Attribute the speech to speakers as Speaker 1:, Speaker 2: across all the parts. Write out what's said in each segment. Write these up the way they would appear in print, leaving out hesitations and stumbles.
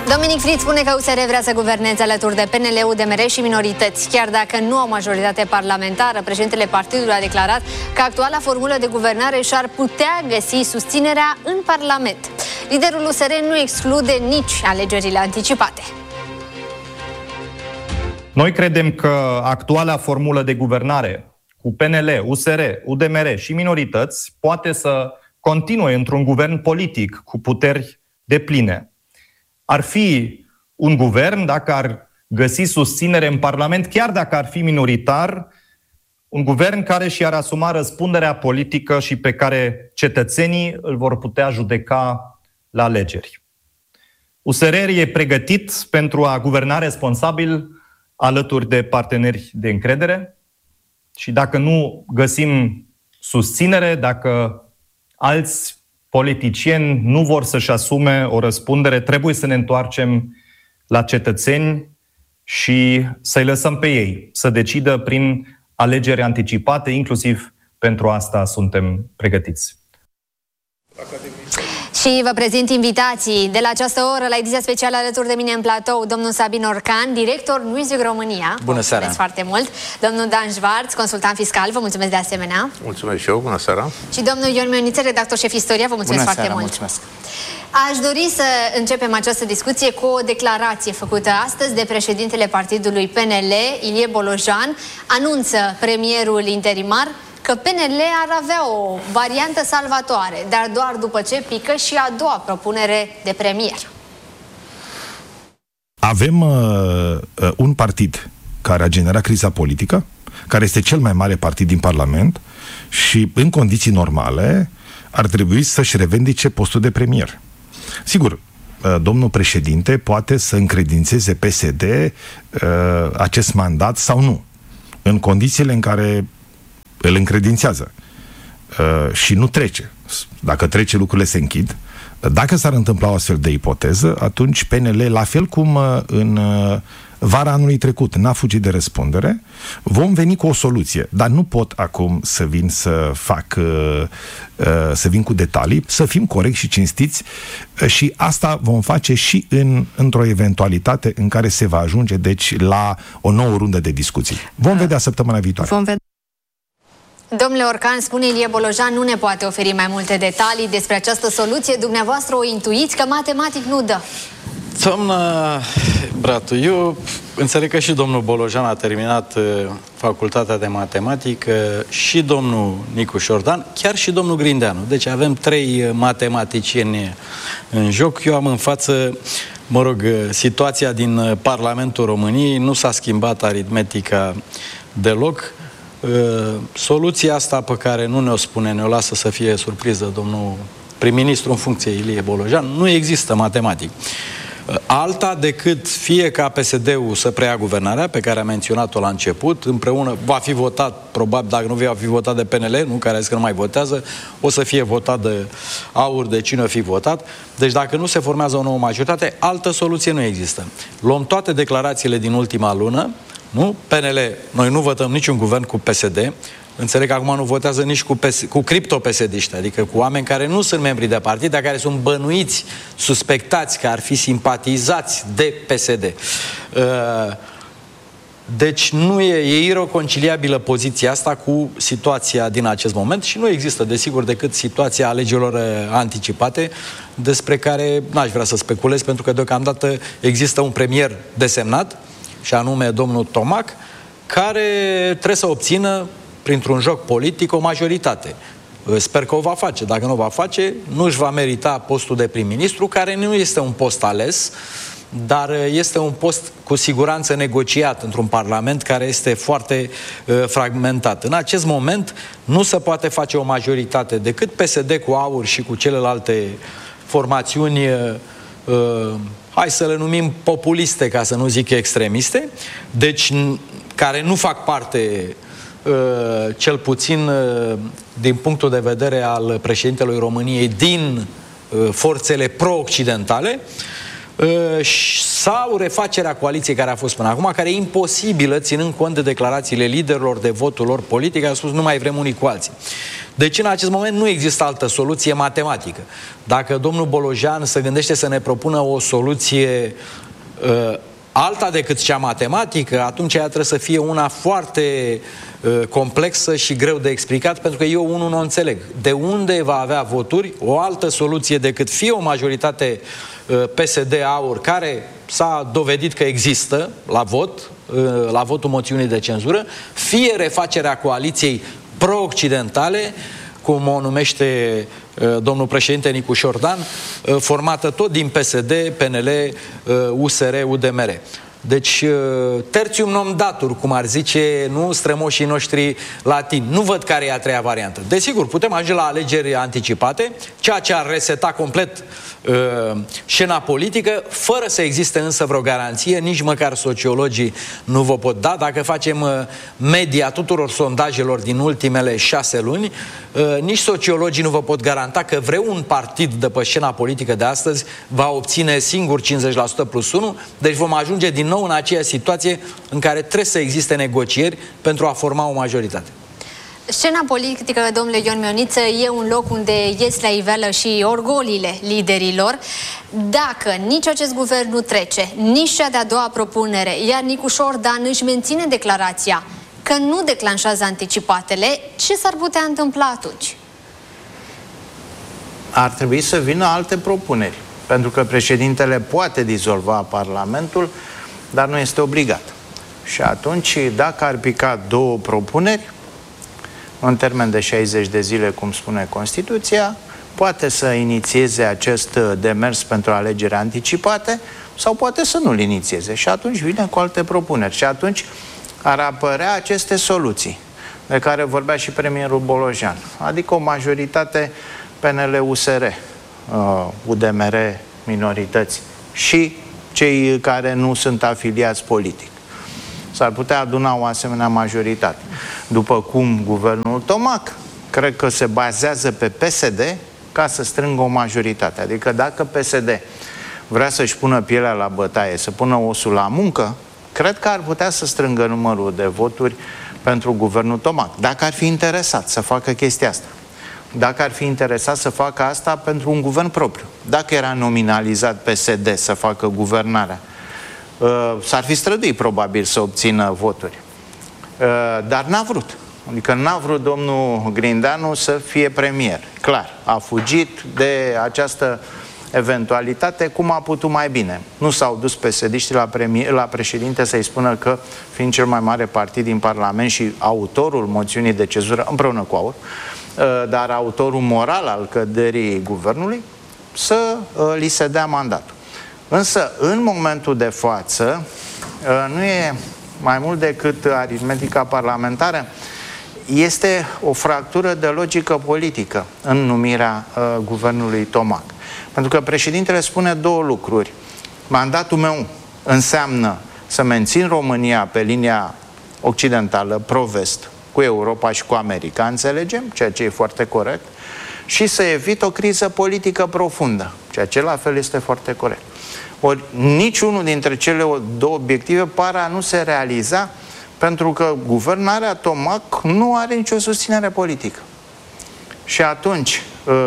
Speaker 1: Dominic Fritz spune că USR vrea să guverneze alături de PNL, UDMR și minorități. Chiar dacă nu au majoritate parlamentară, președintele partidului a declarat că actuala formulă de guvernare și-ar putea găsi susținerea în Parlament. Liderul USR nu exclude nici alegerile anticipate.
Speaker 2: Noi credem că actuala formulă de guvernare cu PNL, USR, UDMR și minorități poate să continue într-un guvern politic cu puteri depline. Ar fi un guvern, dacă ar găsi susținere în Parlament, chiar dacă ar fi minoritar, un guvern care și-ar asuma răspunderea politică și pe care cetățenii îl vor putea judeca la alegeri. USR e pregătit pentru a guverna responsabil alături de parteneri de încredere și dacă nu găsim susținere, dacă alți politicieni nu vor să-și asume o răspundere, trebuie să ne întoarcem la cetățeni și să-i lăsăm pe ei să decidă prin alegeri anticipate, inclusiv pentru asta suntem pregătiți.
Speaker 1: Și vă prezint invitații de la această oră la ediția specială alături de mine în platou, domnul Sabin Orcan, director Newsweek România.
Speaker 3: Bună seara!
Speaker 1: Mulțumesc foarte mult. Domnul Dan Schwarz, consultant fiscal, vă mulțumesc de asemenea.
Speaker 4: Mulțumesc și eu, bună seara!
Speaker 1: Și domnul Ion Mioniță, redactor șef istoria, vă mulțumesc foarte mult.
Speaker 3: Mulțumesc.
Speaker 1: Aș dori să începem această discuție cu o declarație făcută astăzi de președintele partidului PNL, Ilie Bolojan. Anunță premierul interimar că PNL ar avea o variantă salvatoare, dar doar după ce pică și a doua propunere de premier.
Speaker 5: Avem un partid care a generat criza politică, care este cel mai mare partid din Parlament și, în condiții normale, ar trebui să-și revendice postul de premier. Sigur, domnul președinte poate să încredințeze PSD acest mandat sau nu, în condițiile în care îl încredințează și nu trece. Dacă trece, lucrurile se închid. Dacă s-ar întâmpla o astfel de ipoteză, atunci PNL, la fel cum în vara anului trecut n-a fugit de răspundere, vom veni cu o soluție. Dar nu pot acum să vin să vin cu detalii, să fim corecți și cinstiți și asta vom face și într-o eventualitate în care se va ajunge, deci, la o nouă rundă de discuții. Vom vedea săptămâna viitoare.
Speaker 1: Domnule Orcan, spune Ilie Bolojan, nu ne poate oferi mai multe detalii despre această soluție. Dumneavoastră o intuiți că matematic nu dă.
Speaker 3: Doamna Bratu, eu înțeleg că și domnul Bolojan a terminat facultatea de matematică, și domnul Nicu Șordan, chiar și domnul Grindeanu. Deci avem 3 matematicieni în joc. Eu am în față, situația din Parlamentul României. Nu s-a schimbat aritmetica deloc. Soluția asta pe care nu ne-o spune, ne-o lasă să fie surpriză domnul prim-ministru în funcție, Ilie Bolojan, nu există matematic. Alta decât fie ca PSD-ul să preia guvernarea, pe care a menționat-o la început, împreună va fi votat, probabil, dacă nu va fi votat de PNL, nu, care a zis că nu mai votează, o să fie votat de AUR, de cine o fi votat. Deci dacă nu se formează o nouă majoritate, altă soluție nu există. Luăm toate declarațiile din ultima lună, nu? PNL, noi nu votăm niciun guvern cu PSD. Înțeleg că acum nu votează nici cu cripto-PSD-ști, adică cu oameni care nu sunt membri de partid, dar care sunt bănuiți, suspectați că ar fi simpatizați de PSD. Deci nu e ireconciliabilă poziția asta cu situația din acest moment și nu există, desigur, decât situația alegerilor anticipate, despre care n-aș vrea să speculez, pentru că deocamdată există un premier desemnat, și anume domnul Tomac, care trebuie să obțină, printr-un joc politic, o majoritate. Sper că o va face. Dacă nu o va face, nu își va merita postul de prim-ministru, care nu este un post ales, dar este un post cu siguranță negociat într-un parlament care este foarte fragmentat. În acest moment nu se poate face o majoritate decât PSD cu AUR și cu celelalte formațiuni hai să le numim populiste, ca să nu zic extremiste, deci care nu fac parte, cel puțin din punctul de vedere al președintelui României, din forțele pro-occidentale, sau refacerea coaliției care a fost până acum, care e imposibilă, ținând cont de declarațiile liderilor, de votul lor politic, au spus nu mai vrem unii cu alții. Deci în acest moment nu există altă soluție matematică. Dacă domnul Bolojan se gândește să ne propună o soluție alta decât cea matematică, atunci ea trebuie să fie una foarte complexă și greu de explicat, pentru că eu unul nu înțeleg. De unde va avea voturi o altă soluție decât fie o majoritate PSD-AUR, care s-a dovedit că există la votul moțiunii de cenzură, fie refacerea coaliției pro-occidentale, cum o numește domnul președinte Nicu Șordan, formată tot din PSD, PNL, USR, UDMR. Deci, tertium non datur, cum ar zice, nu, strămoșii noștri latini. Nu văd care e a treia variantă. Desigur, putem ajunge la alegeri anticipate, ceea ce ar reseta complet scena politică, fără să existe însă vreo garanție, nici măcar sociologii nu vă pot da. Dacă facem media tuturor sondajelor din ultimele 6 luni, nici sociologii nu vă pot garanta că vreun partid de pe scena politică de astăzi va obține singur 50% plus 1, deci vom ajunge din nou în aceeași situație în care trebuie să existe negocieri pentru a forma o majoritate.
Speaker 1: Scena politică, domnule Ion Mioniță, e un loc unde ies la iveală și orgoliile liderilor. Dacă nici acest guvern nu trece, nici cea de-a doua propunere, iar Nicu Șordan își menține declarația că nu declanșează anticipatele, ce s-ar putea întâmpla atunci?
Speaker 4: Ar trebui să vină alte propuneri, pentru că președintele poate dizolva Parlamentul, dar nu este obligat. Și atunci, dacă ar pica două propuneri, în termen de 60 de zile, cum spune Constituția, poate să inițieze acest demers pentru alegeri anticipate sau poate să nu-l inițieze. Și atunci vine cu alte propuneri. Și atunci ar apărea aceste soluții de care vorbea și premierul Bolojan. Adică o majoritate PNL-USR, UDMR, minorități și cei care nu sunt afiliați politic. S-ar putea aduna o asemenea majoritate. După cum guvernul Tomac, cred că se bazează pe PSD ca să strângă o majoritate. Adică dacă PSD vrea să-și pună pielea la bătaie, să pună osul la muncă, cred că ar putea să strângă numărul de voturi pentru guvernul Tomac. Dacă ar fi interesat să facă chestia asta. Dacă ar fi interesat să facă asta pentru un guvern propriu. Dacă era nominalizat PSD să facă guvernarea, s-ar fi străduit probabil să obțină voturi. Dar n-a vrut. Adică n-a vrut domnul Grindeanu să fie premier. Clar, a fugit de această eventualitate cum a putut mai bine. Nu s-au dus PSD-știi la președinte să-i spună că, fiind cel mai mare partid din Parlament și autorul moțiunii de cenzură, împreună cu AUR, dar autorul moral al căderii guvernului, să li se dea mandatul. Însă, în momentul de față, nu e mai mult decât aritmetica parlamentară, este o fractură de logică politică în numirea guvernului Tomac. Pentru că președintele spune două lucruri. Mandatul meu înseamnă să mențin România pe linia occidentală, pro-vest, cu Europa și cu America, înțelegem, ceea ce e foarte corect, și să evit o criză politică profundă, ceea ce la fel este foarte corect. Ori niciunul dintre cele două obiective pare a nu se realiza, pentru că guvernarea Tomac nu are nicio susținere politică. Și atunci,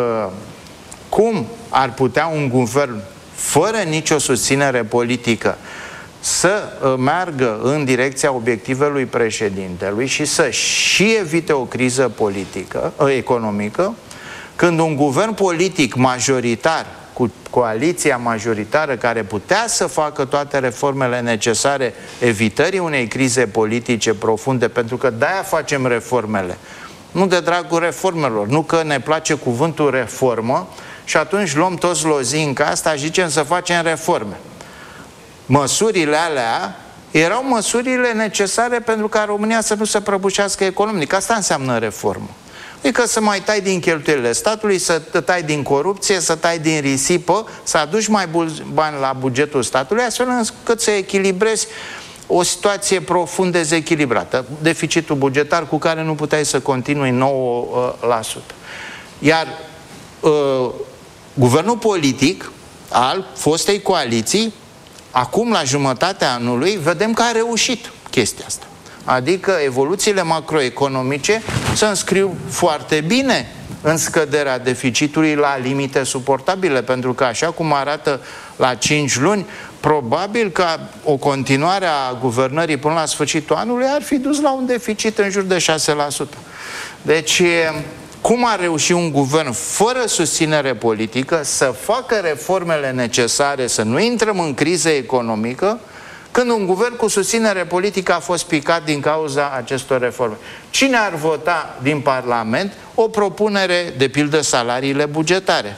Speaker 4: cum ar putea un guvern fără nicio susținere politică să meargă în direcția obiectivelui președintelui și să și evite o criză politică, economică, când un guvern politic majoritar, cu coaliția majoritară care putea să facă toate reformele necesare evitării unei crize politice profunde, pentru că de-aia facem reformele, nu de dragul reformelor, nu că ne place cuvântul reformă și atunci luăm toți lozinca asta și zicem să facem reforme. Măsurile alea erau măsurile necesare pentru ca România să nu se prăbușească economic. Asta înseamnă reformă. Adică să mai tai din cheltuielile statului, să tai din corupție, să tai din risipă, să aduci mai mulți bani la bugetul statului, astfel încât să echilibrezi o situație profund dezechilibrată. Deficitul bugetar cu care nu puteai să continui 9%. Iar guvernul politic al fostei coaliții, acum la jumătatea anului, vedem că a reușit chestia asta. Adică evoluțiile macroeconomice se înscriu foarte bine în scăderea deficitului la limite suportabile, pentru că așa cum arată la 5 luni, probabil că o continuare a guvernării până la sfârșitul anului ar fi dus la un deficit în jur de 6%. Deci, cum ar reuși un guvern fără susținere politică să facă reformele necesare, să nu intrăm în criză economică, când un guvern cu susținere politică a fost picat din cauza acestor reforme? Cine ar vota din Parlament o propunere, de pildă salariile bugetare?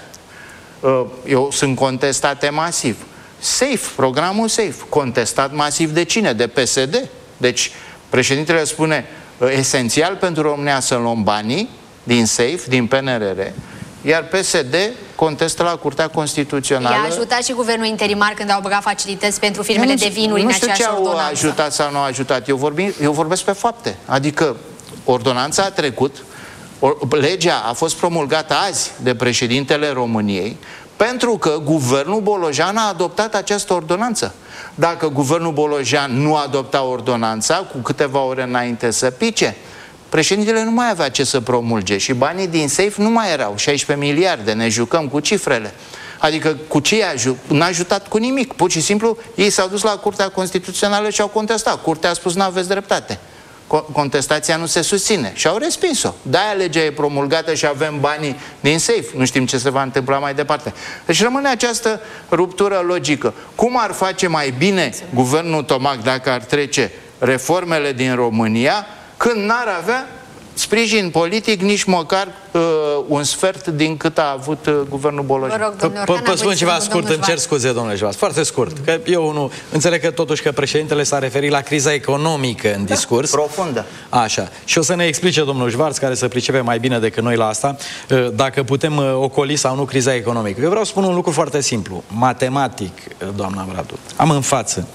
Speaker 4: Eu sunt contestate masiv. SAFE, programul SAFE, contestat masiv de cine? De PSD. Deci președintele spune, esențial pentru România să luăm banii din SAFE, din PNRR, iar PSD contestă la Curtea Constituțională.
Speaker 1: I-a ajutat și guvernul interimar când au băgat facilități pentru firmele de vinuri în aceeași ordonanță. Nu știu ce au
Speaker 4: ajutat sau nu au ajutat. Eu vorbesc pe fapte. Adică ordonanța a trecut, legea a fost promulgată azi de președintele României, pentru că guvernul Bolojan a adoptat această ordonanță. Dacă guvernul Bolojan nu adopta ordonanța cu câteva ore înainte să pice, președintele nu mai avea ce să promulge și banii din SAFE nu mai erau, 16 miliarde, ne jucăm cu cifrele. Adică cu ce n-a ajutat cu nimic, pur și simplu ei s-au dus la Curtea Constituțională și au contestat. Curtea a spus n-aveți dreptate. Contestația nu se susține și au respins-o. De-aia legea e promulgată și avem banii din SAFE. Nu știm ce se va întâmpla mai departe. Deci rămâne această ruptură logică. Cum ar face mai bine guvernul Tomac dacă ar trece reformele din România, când n-ar avea sprijin politic nici măcar un sfert din cât a avut guvernul Bolojan?
Speaker 3: Vă spun ceva scurt, îmi cer scuze, domnule Juvas, foarte scurt, că eu nu înțeleg că totuși că președintele s-a referit la criza economică în discurs.
Speaker 4: Profundă.
Speaker 3: Așa. Și o să ne explice domnul Juvas, care se pricepe mai bine decât noi la asta, dacă putem ocoli sau nu criza economică. Eu vreau să spun un lucru foarte simplu, matematic, doamna Bratu. Am în față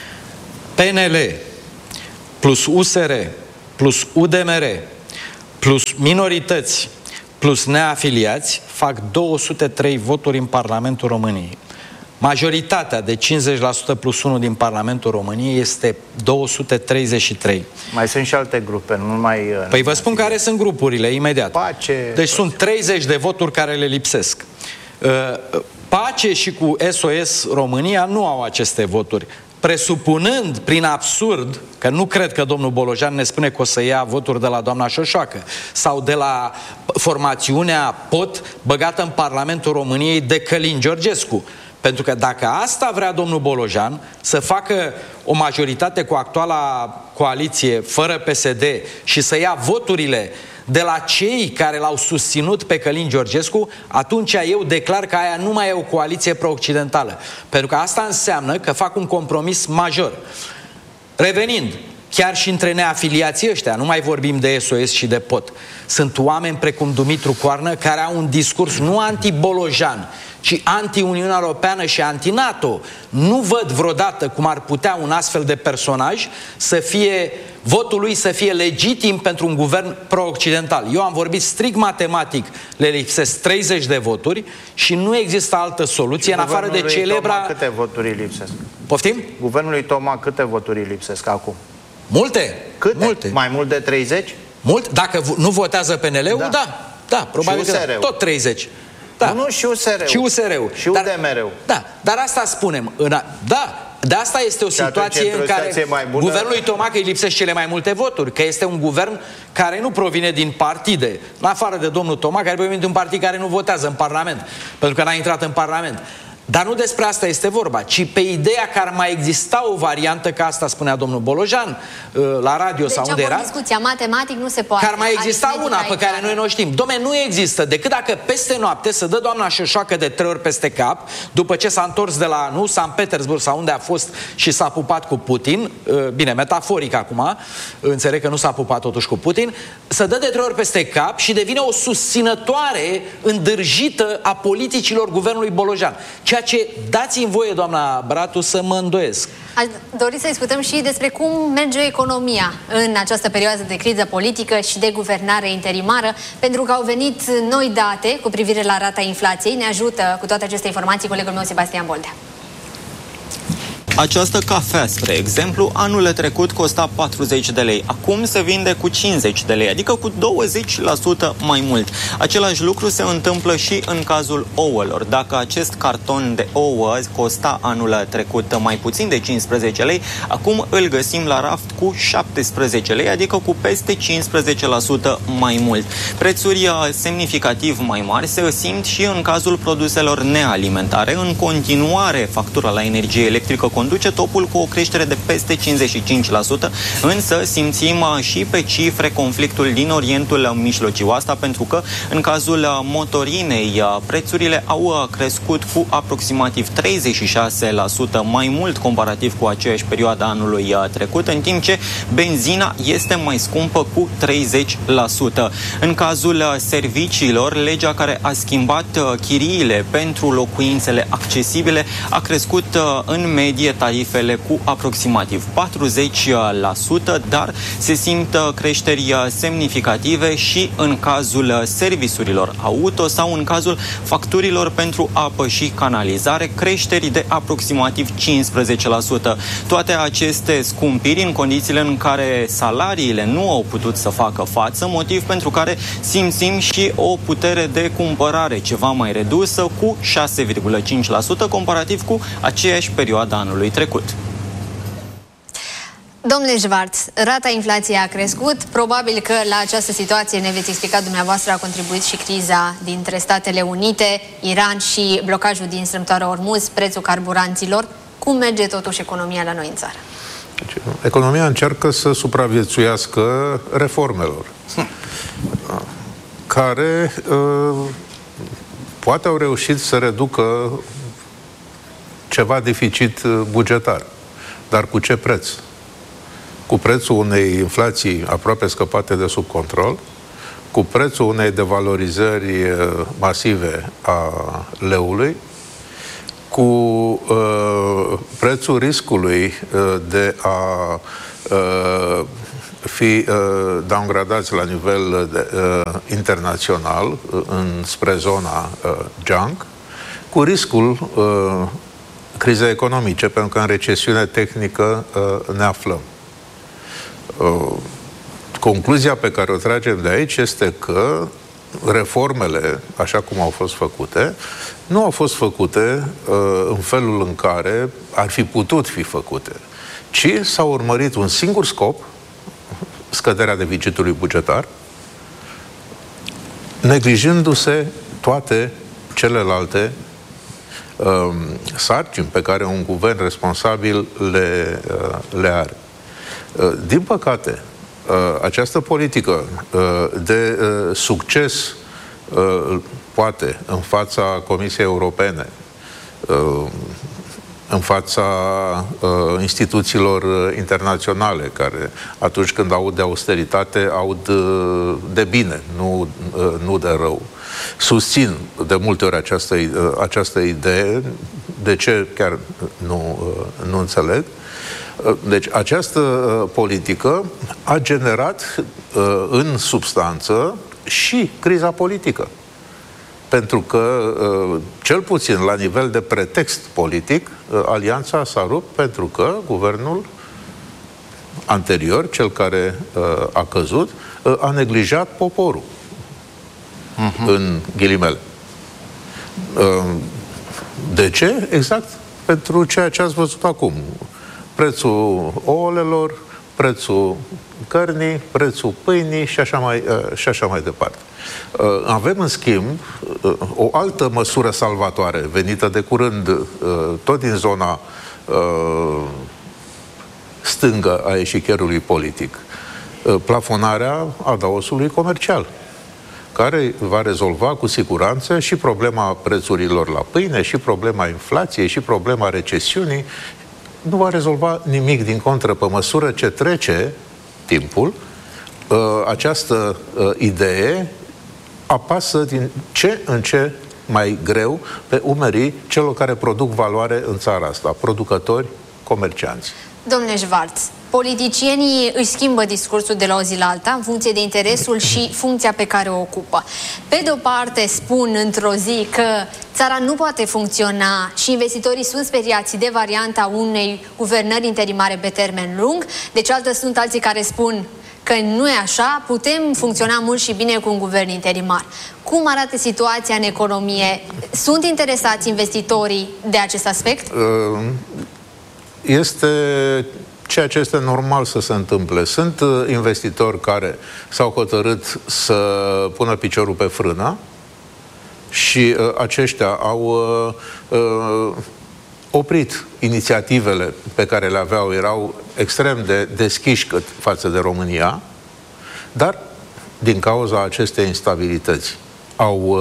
Speaker 3: PNL plus USR plus UDMR plus minorități plus neafiliați fac 203 voturi în Parlamentul României. Majoritatea de 50% plus 1 din Parlamentul României este 233.
Speaker 4: Mai sunt și alte grupe, nu numai...
Speaker 3: Păi vă spun care sunt grupurile, imediat.
Speaker 4: Pace...
Speaker 3: Deci sunt 30 de voturi care le lipsesc. Pace și cu SOS România nu au aceste voturi. Presupunând, prin absurd, că nu cred că domnul Bolojan ne spune că o să ia voturi de la doamna Șoșoacă sau de la formațiunea POT băgată în Parlamentul României de Călin Georgescu. Pentru că dacă asta vrea domnul Bolojan, să facă o majoritate cu actuala coaliție fără PSD și să ia voturile de la cei care l-au susținut pe Călin Georgescu, atunci eu declar că aia nu mai e o coaliție pro-occidentală. Pentru că asta înseamnă că fac un compromis major. Revenind, chiar și între neafiliații ăștia, nu mai vorbim de SOS și de POT, sunt oameni precum Dumitru Coarnă care au un discurs nu anti-Bolojan, ci anti-Uniunea Europeană și anti-NATO. Nu văd vreodată cum ar putea un astfel de personaj să fie, votul lui să fie legitim pentru un guvern pro-occidental. Eu am vorbit strict matematic, le lipsesc 30 de voturi și nu există altă soluție în afară de celebra...
Speaker 4: Toma, câte voturi lipsesc?
Speaker 3: Poftim?
Speaker 4: Guvernului Toma câte voturi lipsesc acum?
Speaker 3: Multe.
Speaker 4: Câte?
Speaker 3: Multe.
Speaker 4: Mai mult de 30?
Speaker 3: Mult? Dacă nu votează PNL-ul, da, probabil că da. Tot 30. Da.
Speaker 4: Nu, și USR-ul.
Speaker 3: Și USR-ul.
Speaker 4: Și UDMR-ul.
Speaker 3: Da, dar asta spunem. Da, de asta este o situație în care guvernului Tomac îi lipsesc cele mai multe voturi, că este un guvern care nu provine din partide, în afară de domnul Tomac, care provine din un partid care nu votează în Parlament, pentru că n-a intrat în Parlament. Dar nu despre asta este vorba, ci pe ideea că ar mai exista o variantă, ca asta spunea domnul Bolojan la radio sau unde era.
Speaker 1: Discuția matematic nu se poate.
Speaker 3: Că ar mai exista una pe care noi nu o știm. Dom'le, nu există, decât dacă peste noapte să dă doamna Șoșoacă de 3 ori peste cap, după ce s-a întors de la Sankt Petersburg sau unde a fost și s-a pupat cu Putin, bine, metaforic acum, înțeleg că nu s-a pupat totuși cu Putin, să dă de 3 ori peste cap și devine o susținătoare îndârjită a politicilor guvernului Bolojan. Ceea ce dați-mi voie, doamna Bratu, să mă îndoiesc.
Speaker 1: Aș dori să discutăm și despre cum merge economia în această perioadă de criză politică și de guvernare interimară, pentru că au venit noi date cu privire la rata inflației. Ne ajută cu toate aceste informații colegul meu Sebastian Boldea.
Speaker 6: Această cafea, spre exemplu, anul trecut costa 40 de lei. Acum se vinde cu 50 de lei, adică cu 20% mai mult. Același lucru se întâmplă și în cazul ouălor. Dacă acest carton de ouă costa anul trecut mai puțin de 15 lei, acum îl găsim la raft cu 17 lei, adică cu peste 15% mai mult. Prețuri semnificativ mai mari se simt și în cazul produselor nealimentare. În continuare, factura la energie electrică conduce topul cu o creștere de peste 55%, însă simțim și pe cifre conflictul din Orientul Mijlociu. Asta pentru că în cazul motorinei prețurile au crescut cu aproximativ 36% mai mult comparativ cu aceeași perioadă anului trecut, în timp ce benzina este mai scumpă cu 30%. În cazul serviciilor, legea care a schimbat chiriile pentru locuințele accesibile a crescut în medie tarifele cu aproximativ 40%, dar se simt creșteri semnificative și în cazul serviciurilor auto sau în cazul facturilor pentru apă și canalizare, creșteri de aproximativ 15%. Toate aceste scumpiri în condițiile în care salariile nu au putut să facă față, motiv pentru care simțim și o putere de cumpărare ceva mai redusă cu 6,5% comparativ cu aceeași perioadă anului trecut.
Speaker 1: Domnule Schwarz, rata inflației a crescut. Probabil că la această situație, ne veți explica dumneavoastră, a contribuit și criza dintre Statele Unite, Iran și blocajul din strâmtoarea Ormuz, prețul carburanților. Cum merge totuși economia la noi în țară?
Speaker 7: Economia încearcă să supraviețuiască reformelor care poate au reușit să reducă ceva deficit bugetar. Dar cu ce preț? Cu prețul unei inflații aproape scăpate de sub control, cu prețul unei devalorizări masive a leului, cu prețul riscului de a fi downgradați la nivel internațional spre zona junk, cu riscul crizei economice, pentru că în recesiune tehnică ne aflăm. Concluzia pe care o tragem de aici este că reformele, așa cum au fost făcute, nu au fost făcute în felul în care ar fi putut fi făcute, ci s-a urmărit un singur scop, scăderea deficitului bugetar, neglijându-se toate celelalte sarcini pe care un guvern responsabil le are. Din păcate, această politică de succes, poate, în fața Comisiei Europene, în fața instituțiilor internaționale, care atunci când aud de austeritate, aud de bine, nu de rău. Susțin de multe ori această idee, de ce chiar nu înțeleg. Deci această politică a generat în substanță și criza politică. Pentru că, cel puțin la nivel de pretext politic, alianța s-a rupt pentru că guvernul anterior, cel care a căzut, a neglijat poporul. În ghilimele. De ce? Exact pentru ceea ce ați văzut acum. Prețul ouălelor, prețul cărnii, prețul pâinii și așa mai departe. Avem, în schimb, o altă măsură salvatoare venită de curând tot din zona stângă a eșichierului politic. Plafonarea adaosului comercial, care va rezolva cu siguranță și problema prețurilor la pâine, și problema inflației, și problema recesiunii. Nu va rezolva nimic, din contră, pe măsură ce trece timpul, această idee apasă din ce în ce mai greu pe umerii celor care produc valoare în țara asta, producători, comercianți.
Speaker 1: Domnule Schwarz, politicienii își schimbă discursul de la o zi la alta în funcție de interesul și funcția pe care o ocupă. Pe de o parte spun într-o zi că țara nu poate funcționa și investitorii sunt speriați de varianta unei guvernări interimare pe termen lung, de cealaltă sunt alții care spun că nu e așa, putem funcționa mult și bine cu un guvern interimar. Cum arată situația în economie? Sunt interesați investitorii de acest aspect?
Speaker 7: Este ceea ce este normal să se întâmple. Sunt investitori care s-au hotărât să pună piciorul pe frână și aceștia au oprit inițiativele pe care le aveau, erau extrem de deschiși față de România, dar din cauza acestei instabilități au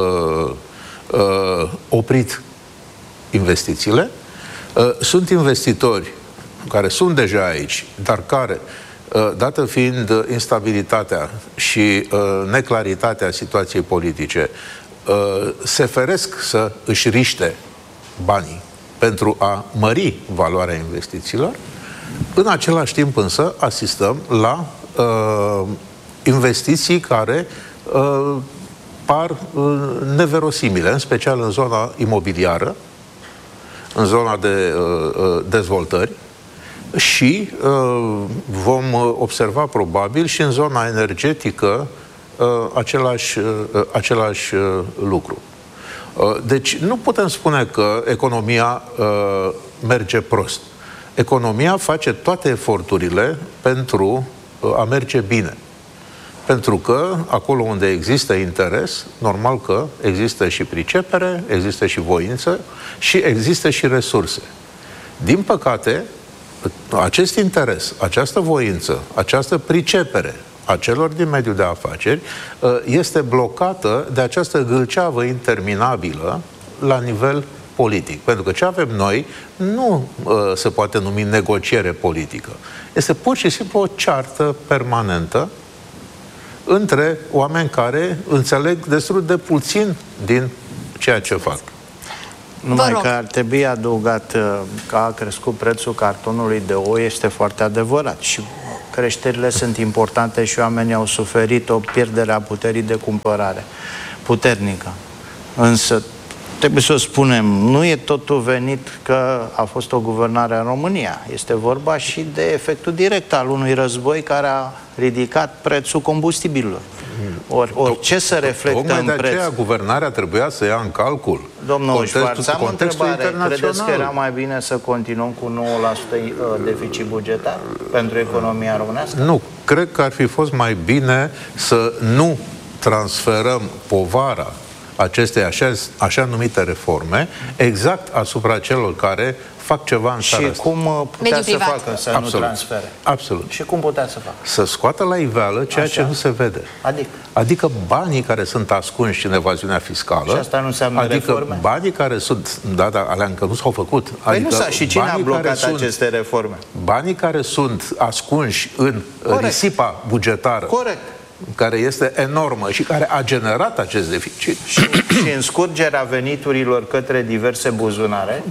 Speaker 7: oprit investițiile. Sunt investitori care sunt deja aici, dar care, dată fiind instabilitatea și neclaritatea situației politice, se feresc să își riște banii pentru a mări valoarea investițiilor. În același timp însă asistăm la investiții care par neverosimile, în special în zona imobiliară, în zona de dezvoltări și vom observa probabil și în zona energetică același lucru. Deci nu putem spune că economia merge prost. Economia face toate eforturile pentru a merge bine. Pentru că acolo unde există interes, normal că există și pricepere, există și voință și există și resurse. Din păcate, acest interes, această voință, această pricepere a celor din mediul de afaceri este blocată de această gâlceavă interminabilă la nivel politic. Pentru că ce avem noi nu se poate numi negociere politică. Este pur și simplu o ceartă permanentă între oameni care înțeleg destul de puțin din ceea ce fac.
Speaker 4: Numai că ar trebui adăugat că a crescut prețul cartonului de ou, este foarte adevărat. Și creșterile sunt importante și oamenii au suferit o pierdere a puterii de cumpărare puternică. Însă, trebuie să o spunem, nu e totul venit că a fost o guvernare în România. Este vorba și de efectul direct al unui război care a ridicat prețul combustibililor. Ce se reflectă în preț?
Speaker 7: De aceea guvernarea trebuia să ia în calcul
Speaker 4: Domnul Șvarț, am o întrebare. Credeți că era mai bine să continuăm cu 9% deficit bugetar pentru economia românească?
Speaker 7: Nu. Cred că ar fi fost mai bine să nu transferăm povara acestei așa numite reforme exact asupra celor care fac ceva în țara asta.
Speaker 4: Și cum putea să facă să nu transfere?
Speaker 7: Absolut.
Speaker 4: Și cum putea să facă?
Speaker 7: Să scoată la iveală ceea ce nu se vede. Adică banii care sunt ascunși în evaziunea fiscală.
Speaker 4: Și asta nu înseamnă reforme?
Speaker 7: Banii care sunt, alea încă nu s-au făcut.
Speaker 4: Și cine a blocat aceste reforme?
Speaker 7: Banii care sunt ascunși în risipa bugetară.
Speaker 4: Corect.
Speaker 7: Care este enormă și care a generat acest deficit.
Speaker 4: Și în scurgerea veniturilor către diverse buzunare.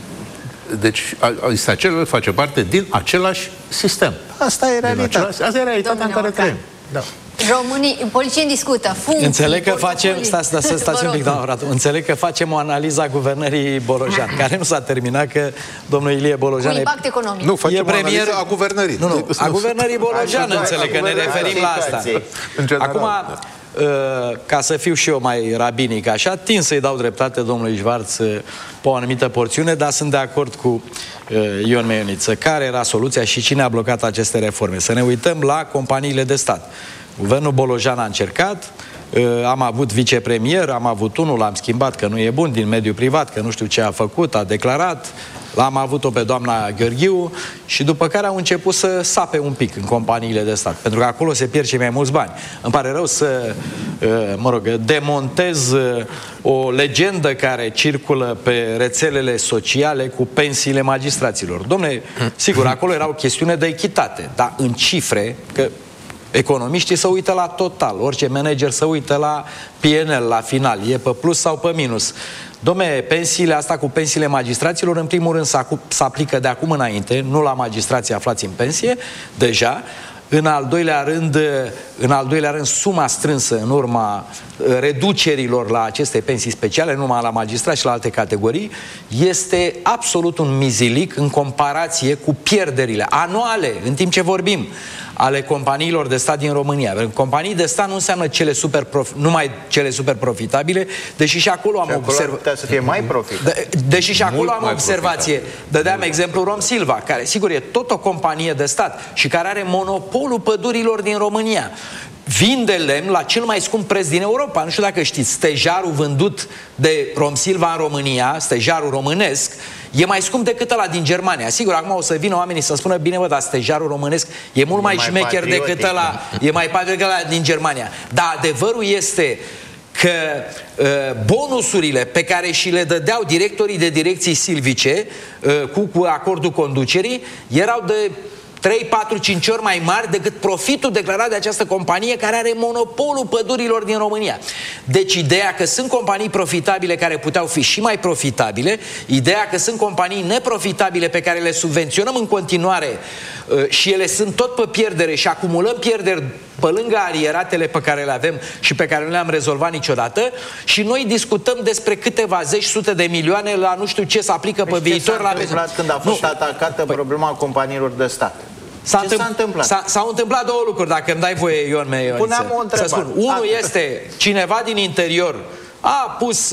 Speaker 7: Deci, acela face parte din același sistem.
Speaker 4: Asta e realitatea.
Speaker 7: Asta e realitatea în care trăim. Da.
Speaker 1: Românii, politicienii discută funcții,
Speaker 3: înțeleg că facem, stați un pic, doamna Radu, înțeleg că facem o analiză a guvernării Bolojan, care nu s-a terminat, că domnul Ilie Bolojan
Speaker 1: cu impact economic.
Speaker 7: Nu, facem o analiză a guvernării.
Speaker 3: Nu, a guvernării Bolojan, înțeleg că ne referim la asta. Acum, ca să fiu și eu mai rabinic așa, tind să-i dau dreptate domnului Șvarț pe o anumită porțiune, dar sunt de acord cu Ion Meioniță. Care era soluția și cine a blocat aceste reforme? Să ne uităm la companiile de stat. Guvernul Bolojan a încercat, am avut vicepremier, am avut unul, l-am schimbat că nu e bun din mediul privat, că nu știu ce a făcut, a declarat, l-am avut-o pe doamna Gheorghiu și după care au început să sape un pic în companiile de stat, pentru că acolo se pierd și mai mulți bani. Îmi pare rău să, demontez o legendă care circulă pe rețelele sociale cu pensiile magistraților. Dom'le, sigur, acolo era o chestiune de echitate, dar în cifre, că Economiștii se uită la total, orice manager se uită la P&L, la final, e pe plus sau pe minus. Dom'le, pensiile asta cu pensiile magistraților, în primul rând se aplică de acum înainte, nu la magistrații aflați în pensie, deja. În al doilea rând, suma strânsă în urma reducerilor la aceste pensii speciale, nu numai la magistrați și la alte categorii, este absolut un mizilic în comparație cu pierderile anuale, în timp ce vorbim, ale companiilor de stat din România. Companii de stat nu înseamnă numai cele super profitabile, deși și acolo am observat.
Speaker 4: Să fie mai profitabil.
Speaker 3: Deși și acolo am observație. Dădeam exemplu Romsilva, care sigur e tot o companie de stat și care are monopolul pădurilor din România. Vinde lemn la cel mai scump preț din Europa. Nu știu dacă știți, stejarul vândut de Romsilva în România, stejarul românesc, e mai scump decât ăla din Germania. Sigur, acum o să vină oamenii să spună, bine bă, dar stejarul românesc e mult mai șmecher decât ăla, e mai patriotic decât ăla din Germania. Dar adevărul este că bonusurile pe care și le dădeau directorii de direcții silvice cu acordul conducerii erau de 3, 4, 5 ori mai mari decât profitul declarat de această companie care are monopolul pădurilor din România. Deci ideea că sunt companii profitabile care puteau fi și mai profitabile, ideea că sunt companii neprofitabile pe care le subvenționăm în continuare și ele sunt tot pe pierdere și acumulăm pierderi pe lângă arieratele pe care le avem și pe care nu le-am rezolvat niciodată, și noi discutăm despre câteva zeci, sute de milioane la nu știu ce se aplică pe viitor.
Speaker 4: S-a întâmplat când a fost atacată problema companiilor de stat?
Speaker 3: S-au întâmplat două lucruri, dacă îmi dai voie, Ion să spun. Unul este, cineva din interior a pus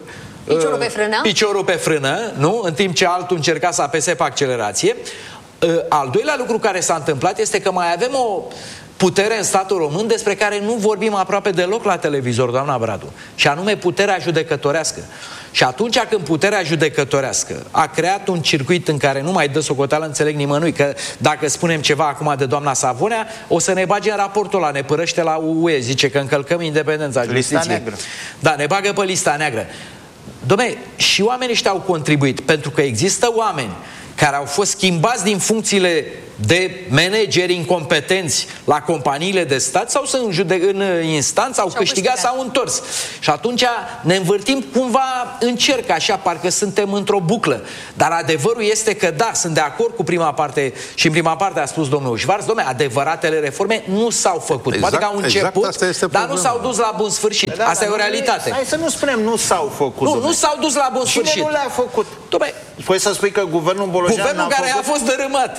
Speaker 3: piciorul pe frână, nu? În timp ce altul încerca să apese pe accelerație. Al doilea lucru care s-a întâmplat este că mai avem o putere în statul român despre care nu vorbim aproape deloc la televizor, doamna Bradu, și anume puterea judecătorească. Și atunci când puterea judecătorească a creat un circuit în care nu mai dă socoteală, înțeleg nimănui, că dacă spunem ceva acum de doamna Savonea, o să ne bage în raportul ăla, ne părăște la UE, zice că încălcăm independența justiției.
Speaker 4: Lista neagră.
Speaker 3: Da, ne bagă pe lista neagră. Dom'le, și oamenii ăștia au contribuit, pentru că există oameni care au fost schimbați din funcțiile de manageri incompetenți la companiile de stat sau sunt în instanță, au câștigat sau au întors. Și atunci ne învârtim cumva în cerc, așa, parcă suntem într-o buclă. Dar adevărul este că da, sunt de acord cu prima parte și în prima parte a spus domnul Șvarț, dom'le, adevăratele reforme nu s-au făcut. Poate că au început, dar nu s-au dus la bun sfârșit. Asta e o realitate.
Speaker 4: Hai să nu spunem nu s-au făcut.
Speaker 3: Nu s-au dus la bun sfârșit.
Speaker 4: Cine nu le-a făcut? Păi să spui că guvernul Bolojan
Speaker 3: guvernul care a fost dărâmat.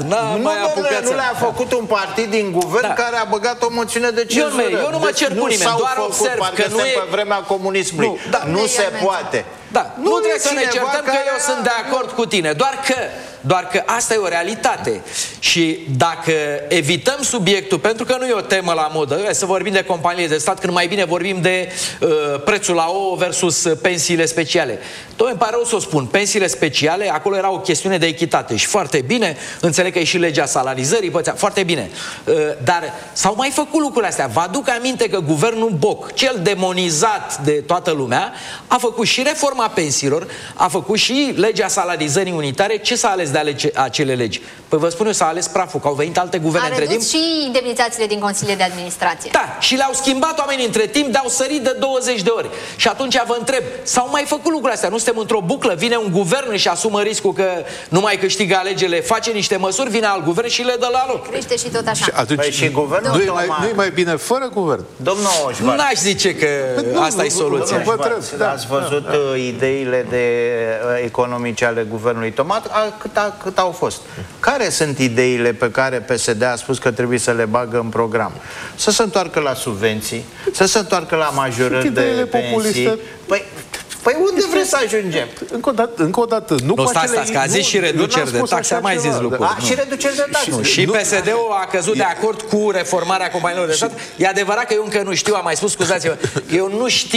Speaker 4: Nu le-a făcut un partid din guvern care a băgat o moțiune de cenzură.
Speaker 3: Eu nu mă cer cu nimeni, doar observ că nu e
Speaker 4: pe vremea comunismului. Nu se poate.
Speaker 3: Da, nu trebuie să ne certăm că eu sunt de acord cu tine, doar că asta e o realitate. Și dacă evităm subiectul, pentru că nu e o temă la modă, să vorbim de companiile de stat, când mai bine vorbim de prețul la ouă versus pensiile speciale. Îmi pare rău să o spun, pensiile speciale, acolo era o chestiune de echitate și foarte bine, înțeleg că e și legea salarizării, foarte bine. Dar s-au mai făcut lucrurile astea. Vă aduc aminte că guvernul Boc, cel demonizat de toată lumea, a făcut și reforma pensiilor, a făcut și legea salarizării unitare. Ce s-a ales de acele legi? Păi vă spun eu, s-a ales praful, că au venit alte guverne între timp.
Speaker 1: A redus și indemnizațiile din consiliile de administrație.
Speaker 3: Da, și le-au schimbat oamenii între timp, de-au sărit de 20 de ori. Și atunci vă întreb, s-au mai făcut lucrurile astea? Nu suntem într-o buclă? Vine un guvern și asumă riscul că nu mai câștigă alegerile, face niște măsuri, vine alt guvern și le dă la loc.
Speaker 1: Crește și tot așa.
Speaker 7: Și atunci,
Speaker 4: și guvernul
Speaker 7: nu-i mai bine fără guvern?
Speaker 4: Domnul Oșvar,
Speaker 3: n-aș zice că asta e soluția.
Speaker 4: Ați văzut ideile economice ale guvernului Toma? Cât au fost? Care sunt ideile pe care PSD a spus că trebuie să le bagă în program? Să se întoarcă la subvenții, să se întoarcă la majorări de pensii. Păi unde vreți să ajungem?
Speaker 7: Încă o dată.
Speaker 3: Nu, stați, că a zis și reduceri de taxe, a mai zis lucruri.
Speaker 4: Și reduceri de taxe.
Speaker 3: Și PSD-ul a căzut de acord cu reformarea companiilor de stat. E adevărat că eu încă nu știu, am mai spus, scuzați-vă, eu nu știu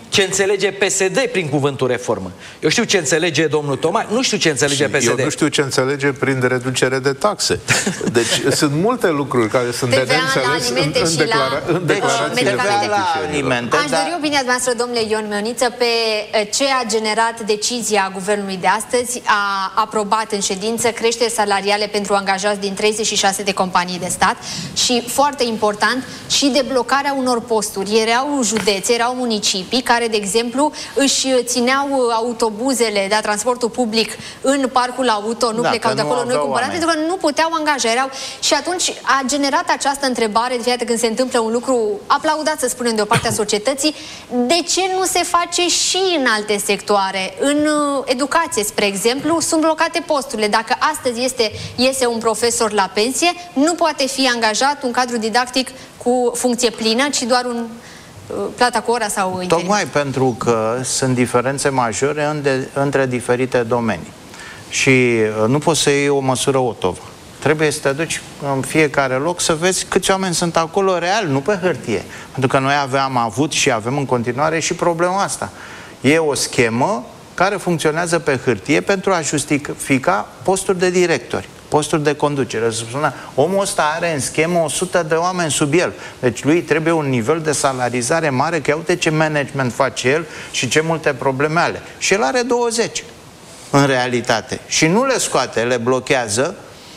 Speaker 8: ce înțelege PSD prin cuvântul reformă. Eu știu ce înțelege domnul Toma, nu știu ce înțelege PSD.
Speaker 7: Eu nu știu ce înțelege prin reducere de taxe. Deci sunt multe lucruri care sunt de neînțeles în declarațiile politicienilor.
Speaker 1: Aș dori opinia dumneavoastră, domnule Ion Mioniță, pe ce a generat decizia guvernului de astăzi. A aprobat în ședință creșteri salariale pentru angajați din 36 de companii de stat și, foarte important, și deblocarea unor posturi. Erau județe, erau municipii care, de exemplu, își țineau autobuzele, da, transportul public în parcul auto, nu plecau de acolo, nu cumpărat, pentru că nu puteau angaja. Și atunci a generat această întrebare, de fiecare când se întâmplă un lucru aplaudat, să spunem, de o parte a societății, de ce nu se face și în alte sectoare? În educație, spre exemplu, sunt blocate posturile. Dacă astăzi iese un profesor la pensie, nu poate fi angajat un cadru didactic cu funcție plină, ci doar un plata cu ora sau interim.
Speaker 4: Tocmai pentru că sunt diferențe majore între diferite domenii. Și nu poți să iei o măsură otovă. Trebuie să te duci în fiecare loc să vezi câți oameni sunt acolo real, nu pe hârtie. Pentru că noi am avut și avem în continuare și problema asta. E o schemă care funcționează pe hârtie pentru a justifica posturi de directori, posturi de conducere. Omul ăsta are în schemă 100 de oameni sub el. Deci lui trebuie un nivel de salarizare mare, că uite ce management face el și ce multe probleme are. Și el are 20 în realitate. Și nu le scoate, le blochează,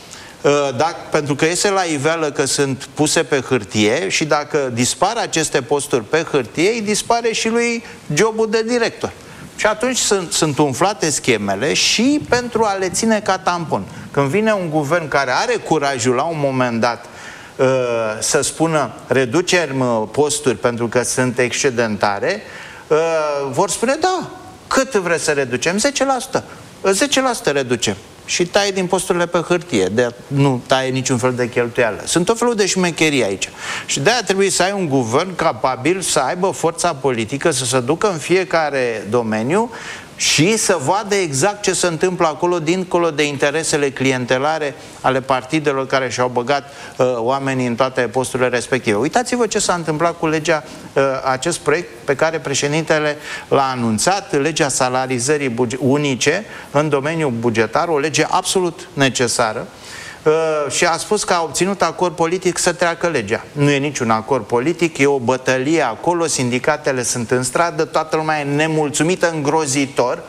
Speaker 4: pentru că iese la iveală că sunt puse pe hârtie și dacă dispar aceste posturi pe hârtie, îi dispare și lui jobul de director. Și atunci sunt umflate schemele și pentru a le ține ca tampon. Când vine un guvern care are curajul la un moment dat să spună reducem posturi pentru că sunt excedentare, vor spune da, cât vreți să reducem? 10%. 10% reducem. Și taie din posturile pe hârtie, nu taie niciun fel de cheltuială. Sunt tot felul de șmecherii aici. Și de-aia trebuie să ai un guvern capabil să aibă forța politică, să se ducă în fiecare domeniu și să vadă exact ce se întâmplă acolo, dincolo de interesele clientelare ale partidelor care și-au băgat oamenii în toate posturile respective. Uitați-vă ce s-a întâmplat cu legea, acest proiect pe care președintele l-a anunțat, legea salarizării unice în domeniul bugetar, o lege absolut necesară, și a spus că a obținut acord politic să treacă legea. Nu e niciun acord politic, e o bătălie acolo, sindicatele sunt în stradă, toată lumea e nemulțumită îngrozitor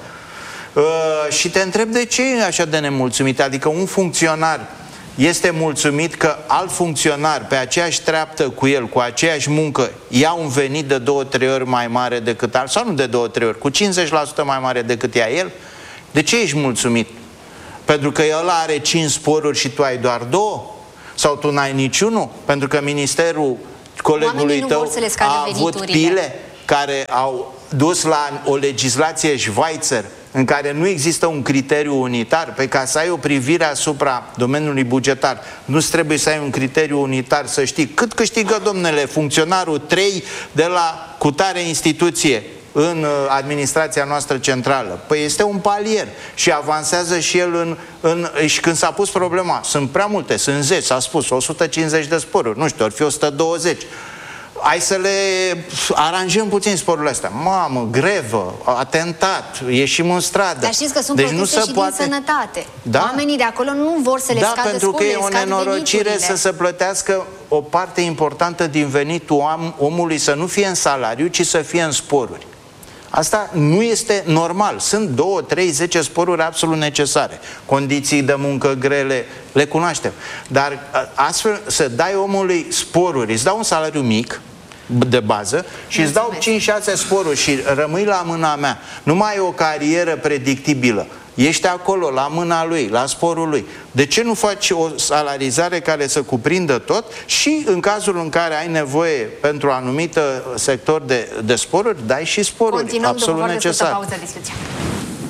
Speaker 4: și te întreb de ce e așa de nemulțumit. Adică un funcționar este mulțumit că alt funcționar pe aceeași treaptă cu el, cu aceeași muncă, ia un venit de 2-3 ori mai mare decât alt, sau nu de 2-3 ori, cu 50% mai mare decât ia el? De ce ești mulțumit? Pentru că el are 5 sporuri și tu ai doar 2? Sau tu n-ai niciunul? Pentru că ministerul colegului tău a avut pile care au dus la o legislație Schweizer în care nu există un criteriu unitar. Pe ca să ai o privire asupra domeniului bugetar, nu trebuie să ai un criteriu unitar, să știi cât câștigă, domnule, funcționarul 3 de la cutare instituție în administrația noastră centrală. Păi este un palier și avansează și el și când s-a pus problema, sunt prea multe, sunt 10, s-a spus 150 de sporuri, nu știu, ori fi 120. Hai să le aranjăm puțin sporurile astea. Mamă, grevă, atentat, ieșim în stradă.
Speaker 1: Dar știți că sunt proteste și din sănătate. Da? Oamenii de acolo nu vor să le scadă
Speaker 4: pentru că e o nenorocire
Speaker 1: veniturile.
Speaker 4: să se plătească o parte importantă din venitul omului să nu fie în salariu, ci să fie în sporuri. Asta nu este normal. Sunt 2, 3, 10 sporuri absolut necesare. Condiții de muncă grele, le cunoaștem. Dar astfel să dai omului sporuri, îți dau un salariu mic de bază și îți dau 5-6 sporuri și rămâi la mâna mea. Nu mai ai o carieră predictibilă. Ești acolo, la mâna lui, la sporul lui. De ce nu faci o salarizare care să cuprindă tot și în cazul în care ai nevoie pentru un anumit sector de sporuri, dai și sporuri absolut necesare.
Speaker 1: Continuăm după foarte scurtă pauză discuția.